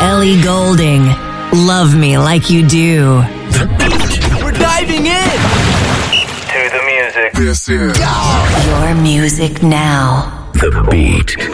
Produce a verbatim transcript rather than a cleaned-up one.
Ellie Goulding, Love Me Like You Do. We're diving in to the music. This is Your music now. The beat.